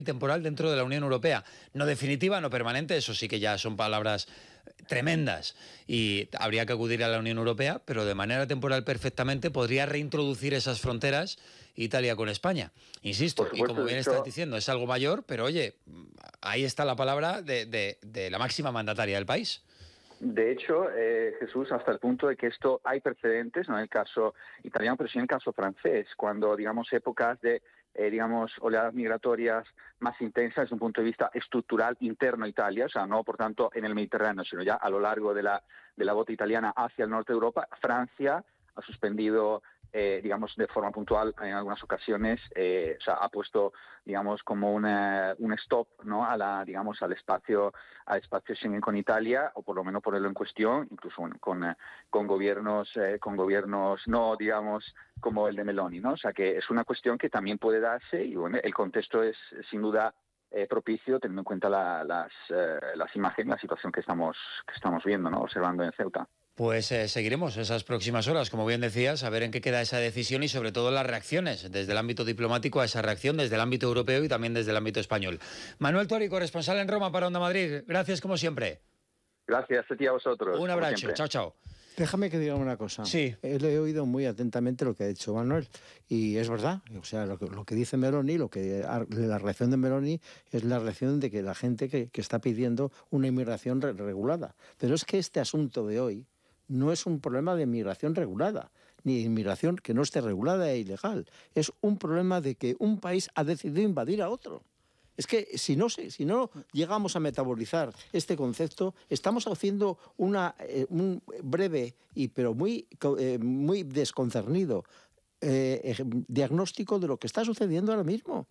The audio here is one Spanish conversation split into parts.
temporal dentro de la Unión Europea. No definitiva, no permanente, eso sí que ya son palabras tremendas y habría que acudir a la Unión Europea, pero de manera temporal perfectamente podría reintroducir esas fronteras Italia con España. Insisto, y como bien estás diciendo, es algo mayor, pero oye, ahí está la palabra de la máxima mandataria del país. De hecho, Jesús, hasta el punto de que esto hay precedentes, no en el caso italiano, pero sí en el caso francés, cuando, digamos, épocas de oleadas migratorias más intensas desde un punto de vista estructural interno a Italia, o sea, no por tanto en el Mediterráneo, sino ya a lo largo de la bota italiana hacia el norte de Europa. Francia ha suspendido, de forma puntual en algunas ocasiones, ha puesto, como un stop, ¿no?, al espacio Schengen con Italia, o por lo menos ponerlo en cuestión, incluso con gobiernos no, como el de Meloni, ¿no? O sea, que es una cuestión que también puede darse y, bueno, el contexto es sin duda propicio, teniendo en cuenta las imágenes, la situación que estamos viendo, ¿no?, observando en Ceuta. Pues seguiremos esas próximas horas, como bien decías, a ver en qué queda esa decisión y sobre todo las reacciones desde el ámbito diplomático a esa reacción, desde el ámbito europeo y también desde el ámbito español. Manuel Tori, corresponsal en Roma para Onda Madrid, gracias como siempre. Gracias a ti, a vosotros. Un abrazo, chao, chao. Déjame que diga una cosa. Sí. He oído muy atentamente lo que ha dicho Manuel y es verdad. O sea, lo que dice Meloni, la reacción de Meloni es la reacción de que la gente que está pidiendo una inmigración regulada. Pero es que este asunto de hoy no es un problema de inmigración regulada, ni de inmigración que no esté regulada e ilegal. Es un problema de que un país ha decidido invadir a otro. Es que si no llegamos a metabolizar este concepto, estamos haciendo un breve pero muy desconcernido diagnóstico de lo que está sucediendo ahora mismo.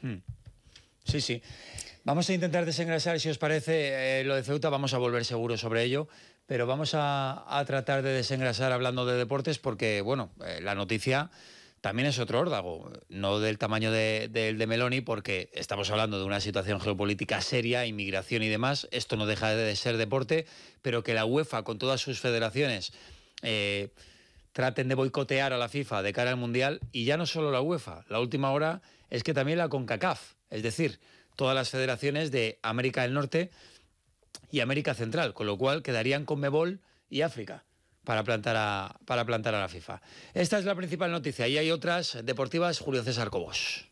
Sí, sí. Vamos a intentar desengrasar, si os parece, lo de Ceuta, vamos a volver seguro sobre ello, pero vamos a tratar de desengrasar hablando de deportes porque, bueno, la noticia también es otro órdago, no del tamaño de Meloni, porque estamos hablando de una situación geopolítica seria, inmigración y demás. Esto no deja de ser deporte, pero que la UEFA, con todas sus federaciones, traten de boicotear a la FIFA de cara al Mundial, y ya no solo la UEFA, la última hora es que también la CONCACAF, es decir, todas las federaciones de América del Norte y América Central, con lo cual quedarían CONMEBOL y África para plantar a la FIFA. Esta es la principal noticia y hay otras deportivas. Julio César Cobos.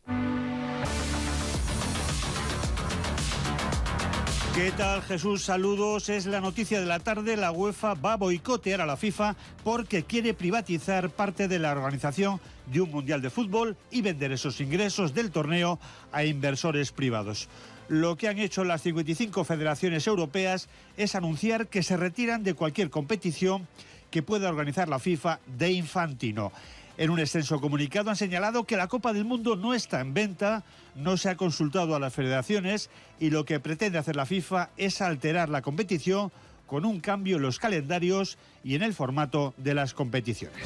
¿Qué tal, Jesús? Saludos. Es la noticia de la tarde. La UEFA va a boicotear a la FIFA porque quiere privatizar parte de la organización de un Mundial de Fútbol y vender esos ingresos del torneo a inversores privados. Lo que han hecho las 55 federaciones europeas es anunciar que se retiran de cualquier competición que pueda organizar la FIFA de Infantino. En un extenso comunicado han señalado que la Copa del Mundo no está en venta, no se ha consultado a las federaciones y lo que pretende hacer la FIFA es alterar la competición con un cambio en los calendarios y en el formato de las competiciones.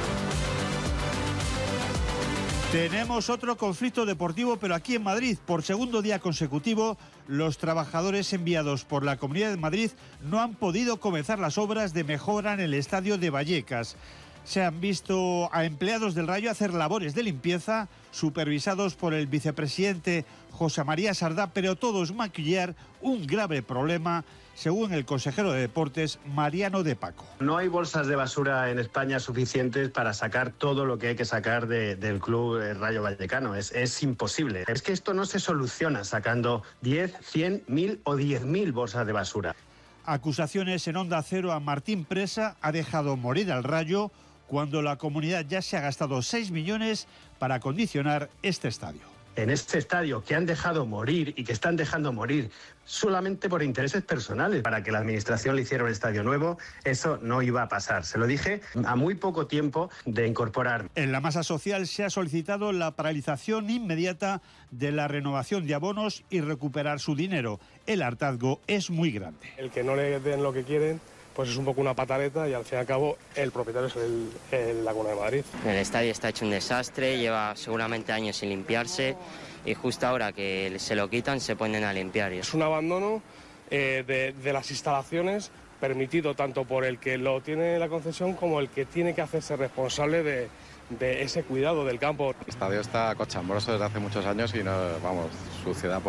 Tenemos otro conflicto deportivo, pero aquí en Madrid. Por segundo día consecutivo, los trabajadores enviados por la Comunidad de Madrid no han podido comenzar las obras de mejora en el estadio de Vallecas. Se han visto a empleados del Rayo hacer labores de limpieza, supervisados por el vicepresidente José María Sardá, pero todo es maquillar un grave problema, según el consejero de Deportes, Mariano de Paco. No hay bolsas de basura en España suficientes para sacar todo lo que hay que sacar del club Rayo Vallecano. Es imposible. Es que esto no se soluciona sacando 10, 100, 1000 o 10.000 bolsas de basura. Acusaciones en Onda Cero a Martín Presa. Ha dejado morir al Rayo cuando la comunidad ya se ha gastado 6 millones para acondicionar este estadio. En este estadio que han dejado morir y que están dejando morir solamente por intereses personales para que la administración le hiciera un estadio nuevo, eso no iba a pasar. Se lo dije a muy poco tiempo de incorporar. En la masa social se ha solicitado la paralización inmediata de la renovación de abonos y recuperar su dinero. El hartazgo es muy grande. El que no le den lo que quieren, pues es un poco una pataleta y al fin y al cabo el propietario es la Comunidad de Madrid. El estadio está hecho un desastre, lleva seguramente años sin limpiarse y justo ahora que se lo quitan se ponen a limpiar. Es un abandono de las instalaciones permitido tanto por el que lo tiene la concesión como el que tiene que hacerse responsable de ese cuidado del campo. El estadio está cochambroso desde hace muchos años y no, suciedad